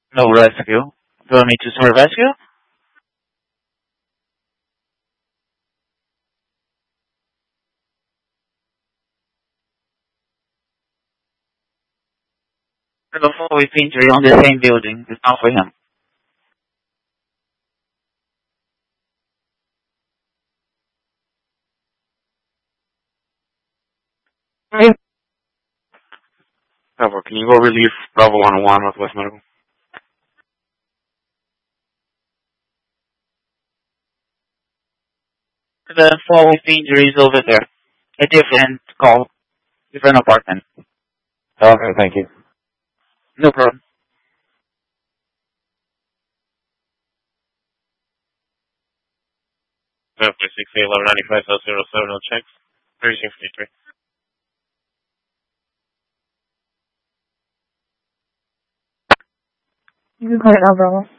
No rescue. Do I need to start rescue? The fall with injury on the same building. It's not for him. Hey. Bravo, can you go relieve Bravo 101 Northwest Medical? The fall with injury is over there. A different call. Different apartment. Okay, thank you. No problem. After 6A1195 no checks. 3653. You can call it now, Bravo.